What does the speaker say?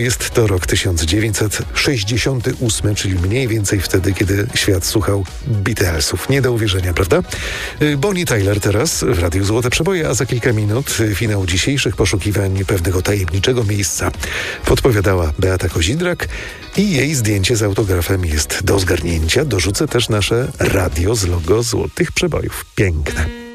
Jest to rok 1968, czyli mniej więcej wtedy, kiedy świat słuchał Beatlesów. Nie do uwierzenia, prawda? Bonnie Tyler teraz w Radiu Złote Przeboje, a za kilka minut finał dzisiejszych poszukiwań pewnego tajemniczego miejsca. Podpowiadała Beata Kozidrak i jej zdjęcie z autografem jest do zgarnięcia. Dorzucę też nasze radio z logo Złotych Przebojów. Piękne.